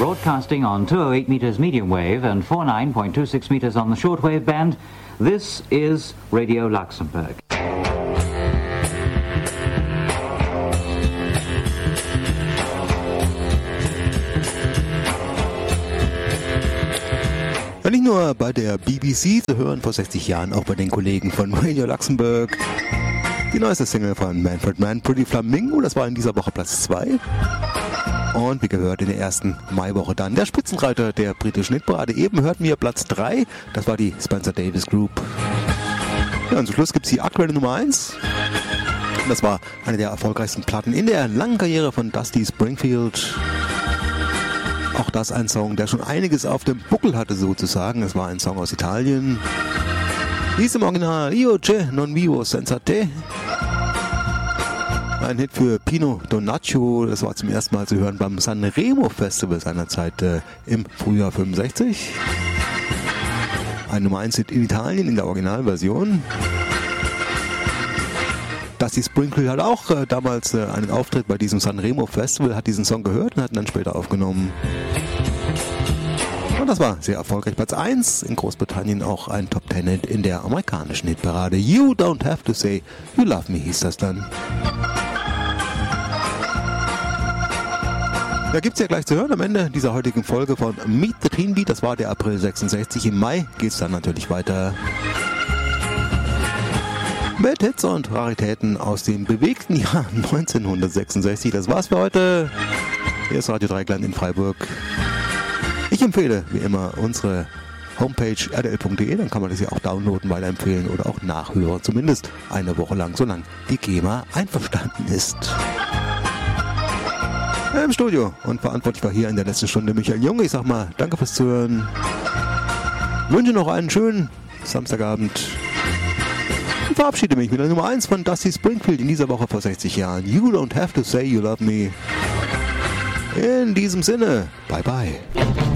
broadcasting on 208 meters medium wave and 49.26 meters on the shortwave band. This is Radio Luxembourg. Nicht nur bei der BBC zu hören, vor 60 Jahren auch bei den Kollegen von Radio Luxembourg. Die neueste Single von Manfred Mann, Pretty Flamingo, das war in dieser Woche Platz 2. Und wie gehört in der ersten Maiwoche dann der Spitzenreiter der britischen Hitparade. Eben hörten wir Platz 3, das war die Spencer Davis Group. Ja, und zum Schluss gibt es die aktuelle Nummer 1. Und das war eine der erfolgreichsten Platten in der langen Karriere von Dusty Springfield. Auch das ein Song, der schon einiges auf dem Buckel hatte sozusagen. Es war ein Song aus Italien. Hieß im Original Io c'è non vivo senza te. Ein Hit für Pino Donaggio. Das war zum ersten Mal zu hören beim Sanremo Festival seinerzeit im Frühjahr 65. Ein Nummer 1 Hit in Italien in der Originalversion. Dusty Springfield hat auch damals einen Auftritt bei diesem Sanremo Festival, hat diesen Song gehört und hat ihn dann später aufgenommen. Und das war sehr erfolgreich. Platz 1 in Großbritannien, auch ein Top 10 Hit in der amerikanischen Hitparade. You Don't Have to Say You Love Me hieß das dann. Da gibt es ja gleich zu hören am Ende dieser heutigen Folge von Meet the Teen Beat. Das war der April 66. Im Mai geht es dann natürlich weiter mit Hits und Raritäten aus dem bewegten Jahr 1966. Das war's für heute. Hier ist Radio Dreieckland in Freiburg. Ich empfehle, wie immer, unsere Homepage rdl.de. Dann kann man das ja auch downloaden, weiterempfehlen oder auch nachhören. Zumindest eine Woche lang, solange die GEMA einverstanden ist. Im Studio und verantwortlich war hier in der letzten Stunde Michael Junge. Ich sag mal, danke fürs Zuhören. Wünsche noch einen schönen Samstagabend. Und verabschiede mich mit der Nummer 1 von Dusty Springfield in dieser Woche vor 60 Jahren. You Don't Have to Say You Love Me. In diesem Sinne, bye bye.